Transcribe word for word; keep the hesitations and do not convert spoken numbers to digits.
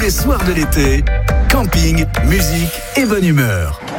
les soirs de l'été, camping, musique et bonne humeur.